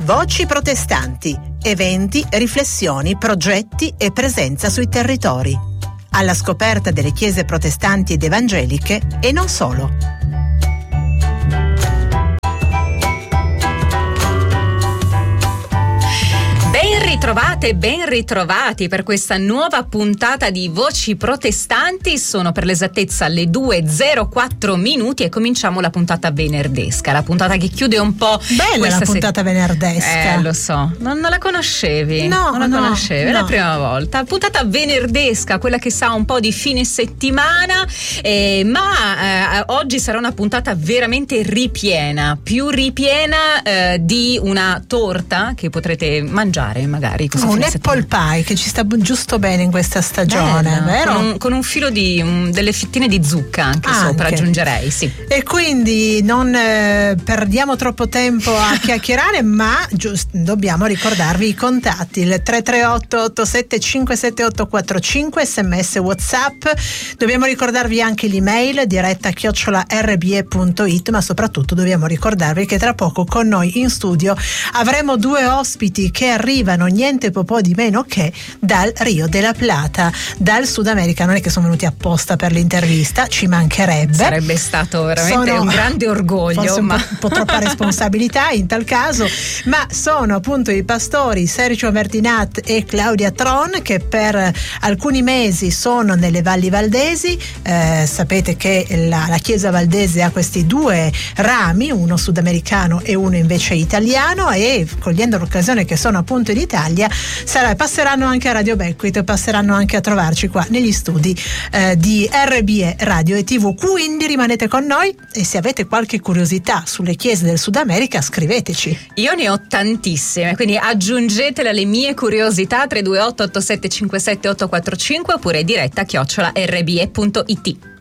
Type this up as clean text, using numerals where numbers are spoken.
Voci protestanti, eventi, riflessioni, progetti e presenza sui territori. Alla scoperta delle chiese protestanti ed evangeliche e non solo. Ben ritrovati per questa nuova puntata di Voci Protestanti. Sono per l'esattezza le 2:04 e cominciamo la puntata venerdesca, la puntata che chiude un po'. Bella la puntata venerdesca. Lo so, non la conoscevi? No, non la conoscevi, no. È la prima volta. Puntata venerdesca, quella che sa un po' di fine settimana, ma oggi sarà una puntata veramente ripiena, più ripiena di una torta che potrete mangiare magari. Un apple pie che ci sta giusto bene in questa stagione, vero? Con un filo di delle fettine di zucca anche sopra, aggiungerei, sì. E quindi non perdiamo troppo tempo a chiacchierare, ma dobbiamo ricordarvi i contatti: il 338 875 7845, sms WhatsApp. Dobbiamo ricordarvi anche l'email diretta@rbe.it, ma soprattutto dobbiamo ricordarvi che tra poco con noi in studio avremo due ospiti che arrivano niente po' di meno che dal Rio de la Plata, dal Sud America. Non è che sono venuti apposta per l'intervista, ci mancherebbe. Sarebbe stato veramente un grande orgoglio, forse ma un po' troppa responsabilità in tal caso, ma sono appunto i pastori Sergio Vertinat e Claudia Tron, che per alcuni mesi sono nelle Valli Valdesi. Sapete che la Chiesa Valdese ha questi due rami, uno sudamericano e uno invece italiano, e cogliendo l'occasione che sono appunto in Italia, passeranno anche a Radio Becquith, passeranno anche a trovarci qua negli studi di RBE Radio e TV. Quindi rimanete con noi, e se avete qualche curiosità sulle chiese del Sud America scriveteci. Io ne ho tantissime, quindi aggiungetele alle mie curiosità. 328 8757 845 oppure diretta @rbe.it.